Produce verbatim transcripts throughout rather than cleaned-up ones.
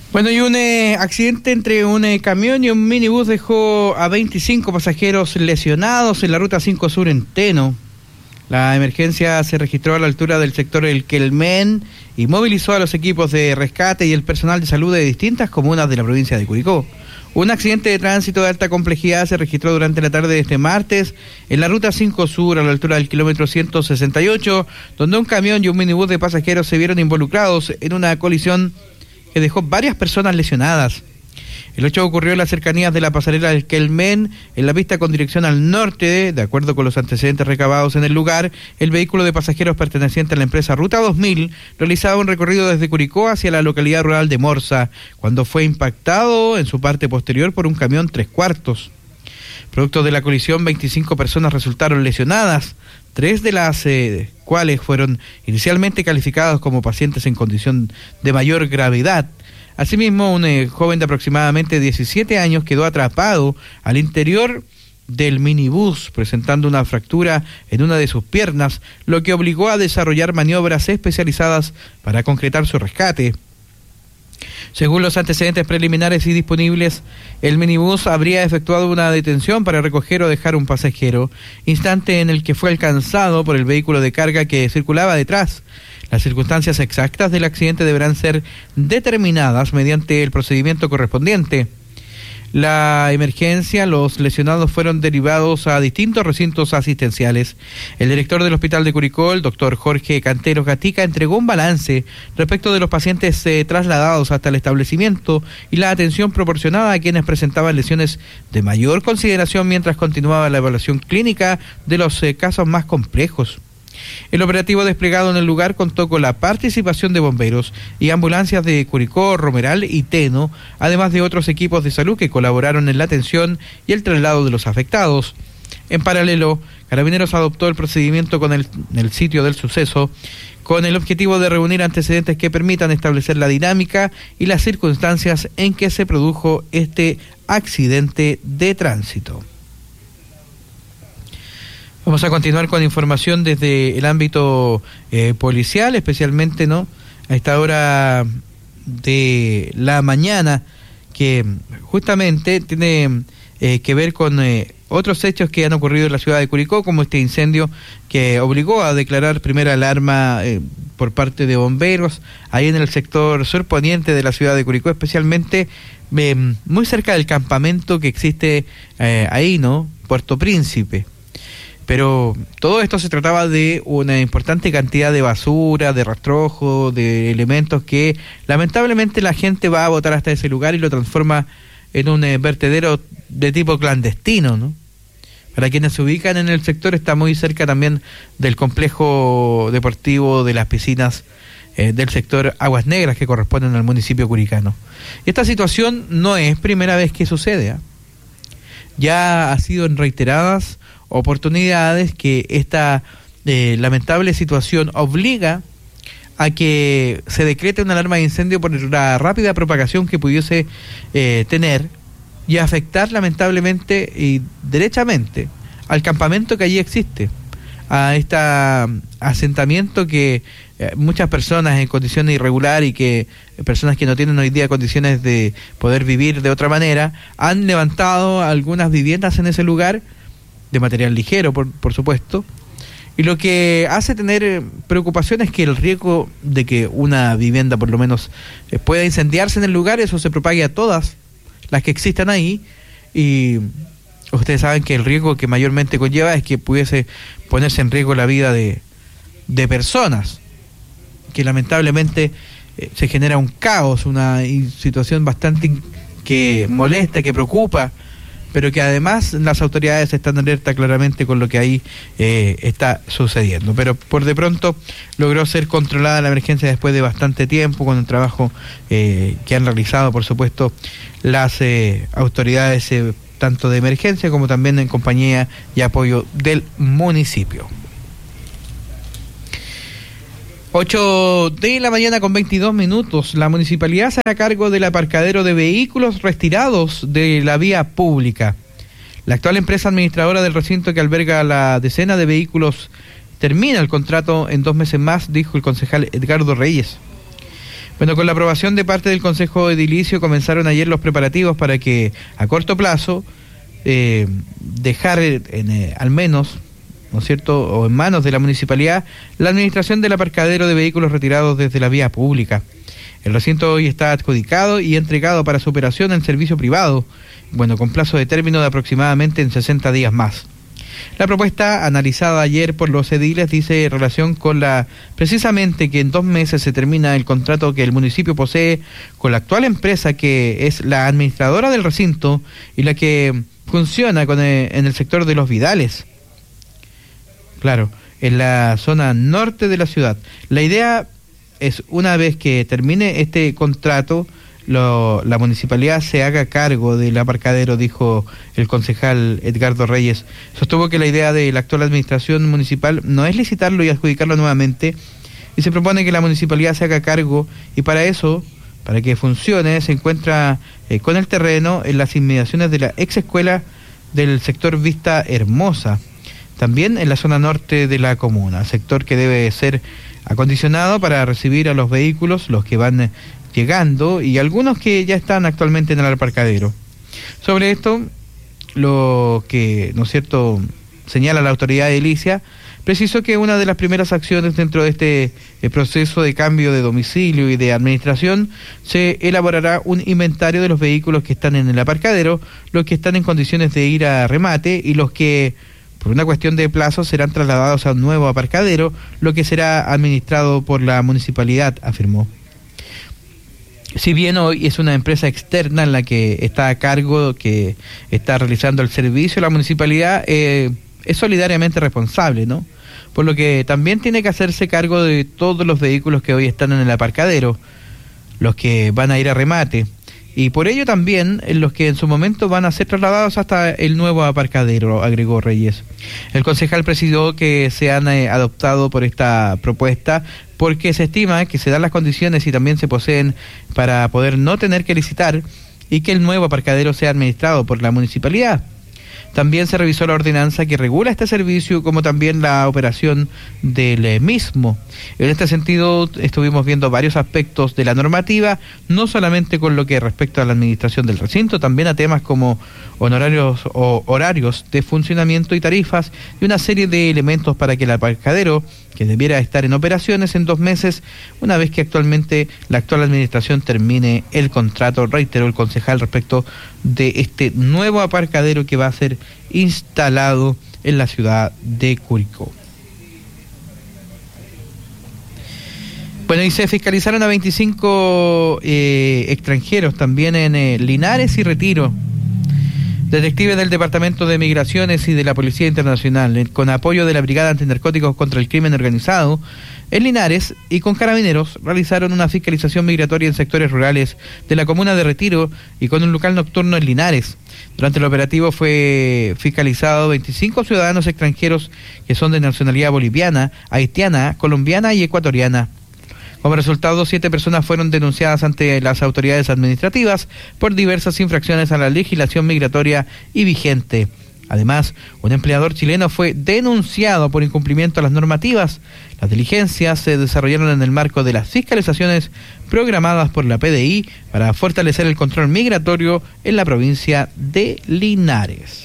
Bueno, y un eh, accidente entre un eh, camión y un minibús dejó a veinticinco pasajeros lesionados en la ruta cinco Sur en Teno. La emergencia se registró a la altura del sector El Quelmén y movilizó a los equipos de rescate y el personal de salud de distintas comunas de la provincia de Curicó. Un accidente de tránsito de alta complejidad se registró durante la tarde de este martes en la ruta cinco Sur a la altura del kilómetro ciento sesenta y ocho, donde un camión y un minibús de pasajeros se vieron involucrados en una colisión que dejó varias personas lesionadas. El hecho ocurrió en las cercanías de la pasarela del Quelmén, en la pista con dirección al norte. De acuerdo con los antecedentes recabados en el lugar, el vehículo de pasajeros perteneciente a la empresa Ruta dos mil realizaba un recorrido desde Curicó hacia la localidad rural de Morsa, cuando fue impactado en su parte posterior por un camión tres cuartos. Producto de la colisión, veinticinco personas resultaron lesionadas, tres de las eh, cuales fueron inicialmente calificadas como pacientes en condición de mayor gravedad. Asimismo, un eh, joven de aproximadamente diecisiete años quedó atrapado al interior del minibús, presentando una fractura en una de sus piernas, lo que obligó a desarrollar maniobras especializadas para concretar su rescate. Según los antecedentes preliminares y disponibles, el minibús habría efectuado una detención para recoger o dejar un pasajero, instante en el que fue alcanzado por el vehículo de carga que circulaba detrás. Las circunstancias exactas del accidente deberán ser determinadas mediante el procedimiento correspondiente. La emergencia, los lesionados fueron derivados a distintos recintos asistenciales. El director del Hospital de Curicó, el doctor Jorge Canteros Gatica, entregó un balance respecto de los pacientes eh, trasladados hasta el establecimiento y la atención proporcionada a quienes presentaban lesiones de mayor consideración mientras continuaba la evaluación clínica de los eh, casos más complejos. El operativo desplegado en el lugar contó con la participación de bomberos y ambulancias de Curicó, Romeral y Teno, además de otros equipos de salud que colaboraron en la atención y el traslado de los afectados. En paralelo, Carabineros adoptó el procedimiento con el, el sitio del suceso, con el objetivo de reunir antecedentes que permitan establecer la dinámica y las circunstancias en que se produjo este accidente de tránsito. Vamos a continuar con información desde el ámbito eh, policial, especialmente no a esta hora de la mañana, que justamente tiene eh, que ver con eh, otros hechos que han ocurrido en la ciudad de Curicó, como este incendio que obligó a declarar primera alarma eh, por parte de bomberos, ahí en el sector surponiente de la ciudad de Curicó, especialmente eh, muy cerca del campamento que existe eh, ahí, ¿no? Puerto Príncipe. Pero todo esto se trataba de una importante cantidad de basura, de rastrojo, de elementos que lamentablemente la gente va a botar hasta ese lugar y lo transforma en un eh, vertedero de tipo clandestino, ¿no? Para quienes se ubican en el sector, está muy cerca también del complejo deportivo de las piscinas eh, del sector Aguas Negras que corresponden al municipio curicano. Y esta situación no es primera vez que sucede, ¿eh? Ya ha sido en reiteradas oportunidades que esta eh, lamentable situación obliga a que se decrete una alarma de incendio por la rápida propagación que pudiese eh, tener y afectar lamentablemente y derechamente al campamento que allí existe, a este asentamiento que eh, muchas personas en condiciones irregulares y que eh, personas que no tienen hoy día condiciones de poder vivir de otra manera han levantado algunas viviendas en ese lugar de material ligero, por, por supuesto, y lo que hace tener preocupación es que el riesgo de que una vivienda por lo menos eh, pueda incendiarse en el lugar, eso se propague a todas las que existan ahí, y ustedes saben que el riesgo que mayormente conlleva es que pudiese ponerse en riesgo la vida de, de personas, que lamentablemente eh, se genera un caos, una situación bastante que molesta, que preocupa, pero que además las autoridades están alerta claramente con lo que ahí eh, está sucediendo. Pero por de pronto logró ser controlada la emergencia después de bastante tiempo, con el trabajo eh, que han realizado, por supuesto, las eh, autoridades eh, tanto de emergencia como también en compañía y apoyo del municipio. ocho de la mañana con veintidós minutos. La municipalidad se hará cargo del aparcadero de vehículos retirados de la vía pública. La actual empresa administradora del recinto que alberga la decena de vehículos termina el contrato en dos meses más, dijo el concejal Edgardo Reyes. Bueno, con la aprobación de parte del Consejo Edilicio comenzaron ayer los preparativos para que a corto plazo eh, dejar en, eh, al menos, ¿no es cierto?, o en manos de la municipalidad la administración del aparcadero de vehículos retirados desde la vía pública. El recinto hoy está adjudicado y entregado para su operación en servicio privado, bueno, con plazo de término de aproximadamente en sesenta días más. La propuesta, analizada ayer por los ediles, dice en relación con la, precisamente que en dos meses se termina el contrato que el municipio posee con la actual empresa que es la administradora del recinto y la que funciona con el, en el sector de los Vidales. Claro, en la zona norte de la ciudad. La idea es, una vez que termine este contrato, Lo, la municipalidad se haga cargo del aparcadero, dijo el concejal Edgardo Reyes. Sostuvo que la idea de la actual administración municipal no es licitarlo y adjudicarlo nuevamente, y se propone que la municipalidad se haga cargo, y para eso, para que funcione, se encuentra eh, con el terreno en las inmediaciones de la ex escuela del sector Vista Hermosa, también en la zona norte de la comuna, sector que debe ser acondicionado para recibir a los vehículos, los que van llegando y algunos que ya están actualmente en el aparcadero. Sobre esto, lo que, ¿no es cierto?, señala la autoridad edilicia, precisó que una de las primeras acciones dentro de este eh, proceso de cambio de domicilio y de administración, se elaborará un inventario de los vehículos que están en el aparcadero, los que están en condiciones de ir a remate y los que, por una cuestión de plazo, serán trasladados a un nuevo aparcadero, lo que será administrado por la municipalidad, afirmó. Si bien hoy es una empresa externa en la que está a cargo, que está realizando el servicio, la municipalidad eh, es solidariamente responsable, ¿no? Por lo que también tiene que hacerse cargo de todos los vehículos que hoy están en el aparcadero, los que van a ir a remate, y por ello también los que en su momento van a ser trasladados hasta el nuevo aparcadero, agregó Reyes. El concejal precisó que se han eh, adoptado por esta propuesta porque se estima que se dan las condiciones y también se poseen para poder no tener que licitar y que el nuevo aparcadero sea administrado por la municipalidad. También se revisó la ordenanza que regula este servicio, como también la operación del mismo. En este sentido, estuvimos viendo varios aspectos de la normativa, no solamente con lo que respecta a la administración del recinto, también a temas como honorarios o horarios de funcionamiento y tarifas, y una serie de elementos para que el aparcadero, que debiera estar en operaciones en dos meses, una vez que actualmente la actual administración termine el contrato, reiteró el concejal respecto de este nuevo aparcadero que va a ser instalado en la ciudad de Curicó. Bueno, y se fiscalizaron a veinticinco eh, extranjeros también en eh, Linares y Retiro. Detectives del Departamento de Migraciones y de la Policía Internacional, eh, con apoyo de la Brigada Antinarcóticos contra el Crimen Organizado en Linares y con carabineros, realizaron una fiscalización migratoria en sectores rurales de la comuna de Retiro y con un local nocturno en Linares. Durante el operativo fue fiscalizado veinticinco ciudadanos extranjeros que son de nacionalidad boliviana, haitiana, colombiana y ecuatoriana. Como resultado, siete personas fueron denunciadas ante las autoridades administrativas por diversas infracciones a la legislación migratoria y vigente. Además, un empleador chileno fue denunciado por incumplimiento a las normativas. Las diligencias se desarrollaron en el marco de las fiscalizaciones programadas por la P D I para fortalecer el control migratorio en la provincia de Linares.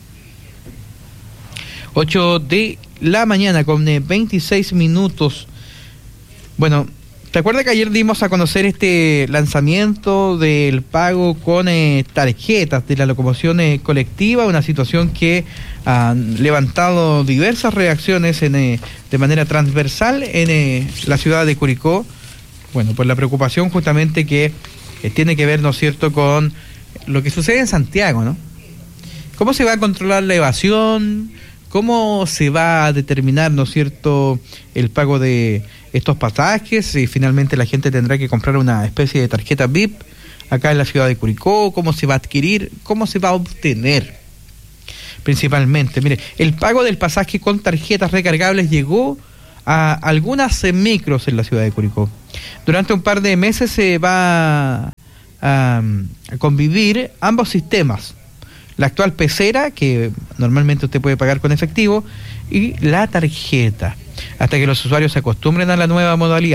ocho de la mañana con veintiséis minutos. Bueno, ¿te acuerdas que ayer dimos a conocer este lanzamiento del pago con eh, tarjetas de la locomoción eh, colectiva? Una situación que ha levantado diversas reacciones en, eh, de manera transversal en eh, la ciudad de Curicó. Bueno, por la preocupación justamente que eh, tiene que ver, ¿no es cierto?, con lo que sucede en Santiago, ¿no? ¿Cómo se va a controlar la evasión? ¿Cómo se va a determinar, ¿no es cierto?, el pago de estos pasajes? Y finalmente la gente tendrá que comprar una especie de tarjeta V I P acá en la ciudad de Curicó. ¿Cómo se va a adquirir? ¿Cómo se va a obtener? Principalmente, mire, el pago del pasaje con tarjetas recargables llegó a algunas micros en la ciudad de Curicó. Durante un par de meses se va a, a convivir ambos sistemas. La actual pecera, que normalmente usted puede pagar con efectivo, y la tarjeta, hasta que los usuarios se acostumbren a la nueva modalidad.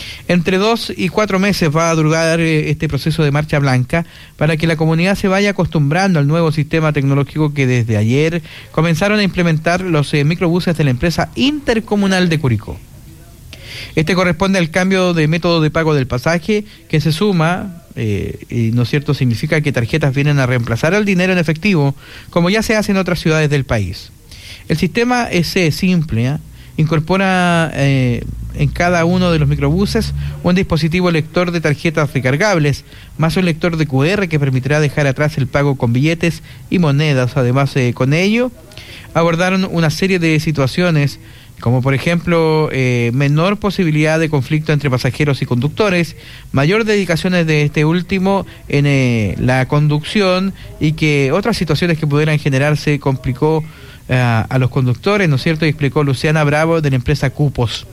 Entre dos y cuatro meses va a durar este proceso de marcha blanca para que la comunidad se vaya acostumbrando al nuevo sistema tecnológico que desde ayer comenzaron a implementar los eh, microbuses de la empresa intercomunal de Curicó. Este corresponde al cambio de método de pago del pasaje que se suma, eh, y no es cierto, significa que tarjetas vienen a reemplazar al dinero en efectivo, como ya se hace en otras ciudades del país. El sistema es eh, simple, ¿eh? Incorpora eh, en cada uno de los microbuses un dispositivo lector de tarjetas recargables, más un lector de cu erre que permitirá dejar atrás el pago con billetes y monedas. Además, eh, con ello, abordaron una serie de situaciones, como por ejemplo, eh, menor posibilidad de conflicto entre pasajeros y conductores, mayor dedicación de este último en eh, la conducción, y que otras situaciones que pudieran generarse complicó uh, a los conductores, ¿no es cierto?, y explicó Luciana Bravo de la empresa Cupos.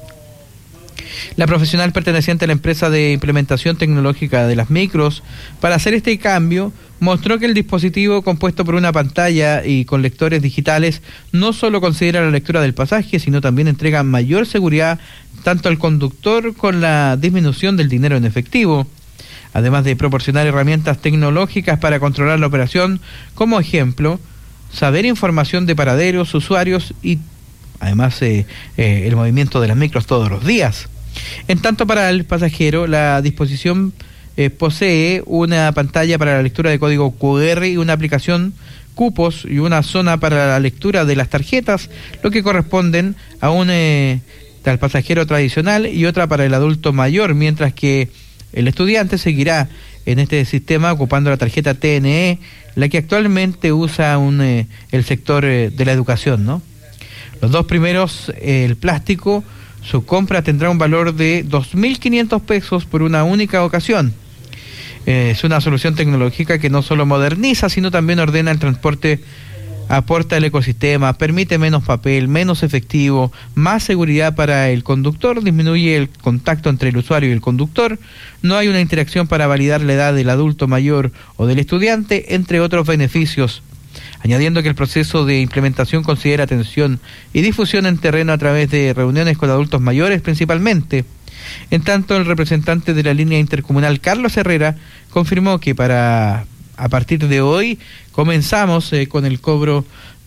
La profesional perteneciente a la empresa de implementación tecnológica de las micros para hacer este cambio mostró que el dispositivo, compuesto por una pantalla y con lectores digitales, no solo considera la lectura del pasaje, sino también entrega mayor seguridad tanto al conductor con la disminución del dinero en efectivo, además de proporcionar herramientas tecnológicas para controlar la operación, como ejemplo, saber información de paraderos, usuarios y además eh, eh, el movimiento de las micros todos los días. En tanto, para el pasajero, la disposición eh, posee una pantalla para la lectura de código cu erre y una aplicación Cupos y una zona para la lectura de las tarjetas, lo que corresponden a un eh, al pasajero tradicional y otra para el adulto mayor, mientras que el estudiante seguirá en este sistema ocupando la tarjeta te ene e, la que actualmente usa un, eh, el sector eh, de la educación, ¿no? Los dos primeros, eh, el plástico, su compra tendrá un valor de dos mil quinientos pesos por una única ocasión. Eh, es una solución tecnológica que no solo moderniza, sino también ordena el transporte, aporta el ecosistema, permite menos papel, menos efectivo, más seguridad para el conductor, disminuye el contacto entre el usuario y el conductor, no hay una interacción para validar la edad del adulto mayor o del estudiante, entre otros beneficios. Añadiendo que el proceso de implementación considera atención y difusión en terreno a través de reuniones con adultos mayores principalmente. En tanto, el representante de la línea intercomunal, Carlos Herrera, confirmó que para a partir de hoy comenzamos eh, con el cobro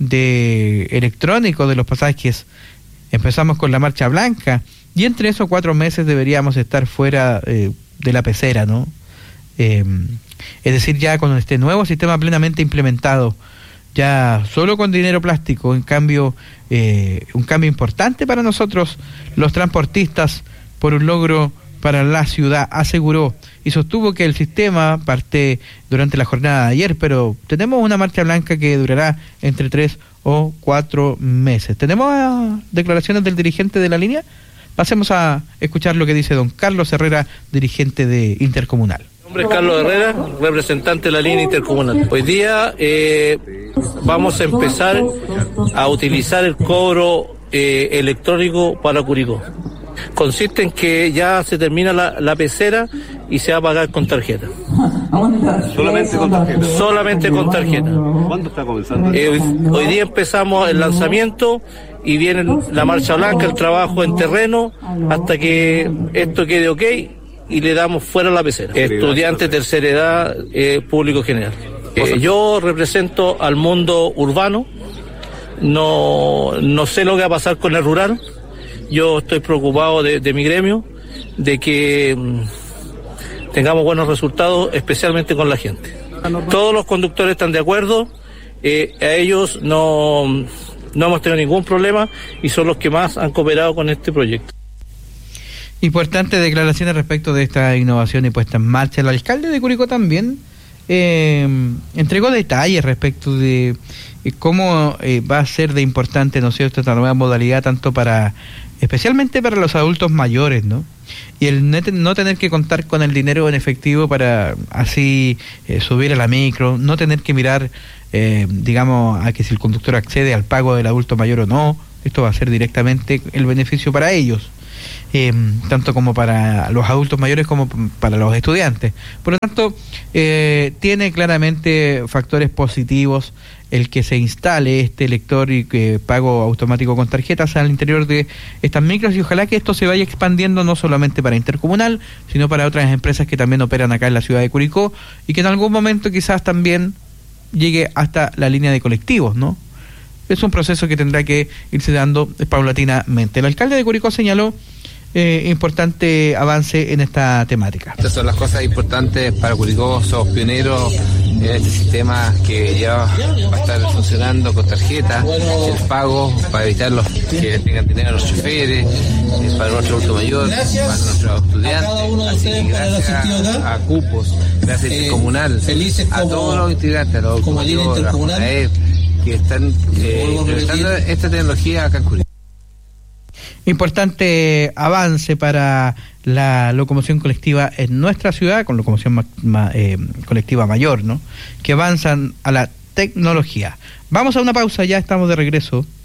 de electrónico de los pasajes. Empezamos con la marcha blanca y entre esos cuatro meses deberíamos estar fuera eh, de la pecera, ¿no? Eh, es decir, ya con este nuevo sistema plenamente implementado, ya solo con dinero plástico. En cambio, eh, un cambio importante para nosotros, los transportistas, por un logro para la ciudad, aseguró, y sostuvo que el sistema parte durante la jornada de ayer, pero tenemos una marcha blanca que durará entre tres o cuatro meses. ¿Tenemos declaraciones del dirigente de la línea? Pasemos a escuchar lo que dice don Carlos Herrera, dirigente de Intercomunal. Mi nombre es Carlos Herrera, representante de la línea intercomunal. Hoy día eh, vamos a empezar a utilizar el cobro eh, electrónico para Curicó. Consiste en que ya se termina la, la pecera y se va a pagar con tarjeta. ¿Solamente con tarjeta? Solamente con tarjeta. ¿Cuándo está comenzando? Eh, hoy, hoy día empezamos el lanzamiento y viene la marcha blanca, el trabajo en terreno, hasta que esto quede ok y le damos fuera la pecera. Estudiante, tercera edad, eh, público general. Eh, yo represento al mundo urbano, no, no sé lo que va a pasar con el rural. Yo estoy preocupado de, de mi gremio, de que mmm, tengamos buenos resultados, especialmente con la gente. Todos los conductores están de acuerdo, eh, a ellos no, no hemos tenido ningún problema y son los que más han cooperado con este proyecto. Importantes declaraciones respecto de esta innovación y puesta en marcha. El alcalde de Curicó también eh, entregó detalles respecto de eh, cómo eh, va a ser de importante, ¿no es cierto?, esta nueva modalidad, tanto para, especialmente para los adultos mayores, ¿no? Y el no tener que contar con el dinero en efectivo para así eh, subir a la micro, no tener que mirar, eh, digamos, a que si el conductor accede al pago del adulto mayor o no, esto va a ser directamente el beneficio para ellos. eh, tanto como para los adultos mayores como para los estudiantes. Por lo tanto, eh, tiene claramente factores positivos el que se instale este lector y que pago automático con tarjetas al interior de estas micros, y ojalá que esto se vaya expandiendo no solamente para Intercomunal, sino para otras empresas que también operan acá en la ciudad de Curicó, y que en algún momento quizás también llegue hasta la línea de colectivos, ¿no? Es un proceso que tendrá que irse dando paulatinamente. El alcalde de Curicó señaló Eh, importante avance en esta temática. Estas son las cosas importantes para Curicó. Somos pioneros en este sistema que ya va a estar funcionando con tarjeta, el pago para evitar los que tengan dinero los choferes, eh, para nuestro adulto mayor, para nuestros estudiantes. Así que gracias a, a Cupos, gracias a Intercomunal, a todos los integrantes, a los mayores, a la J E P, que están eh, implementando esta tecnología acá en Curicó. Importante avance para la locomoción colectiva en nuestra ciudad, con locomoción ma- ma- eh, colectiva mayor, ¿no? Que avanzan a la tecnología. Vamos a una pausa, ya estamos de regreso.